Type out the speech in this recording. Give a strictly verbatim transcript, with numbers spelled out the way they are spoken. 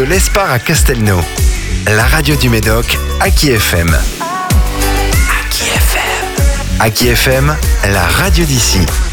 l'Espar à Castelnau. La radio du Médoc, Aki F M. Aki F M. Aki F M, la radio d'ici.